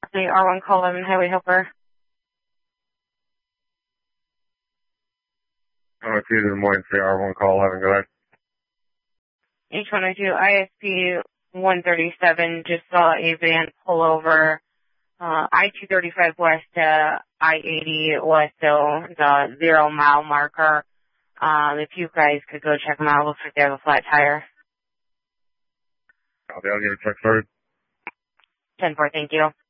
The R1 call 11 Highway Helper. Oh, it's either Des Moines, say R1 call 11, go ahead. H102 ISP 137 just saw a van pull over I-235 west to I-80 west, so the 0 mile marker. If you guys could go check them out, looks like they have a flat tire. I'll get a check started. 10-4, thank you.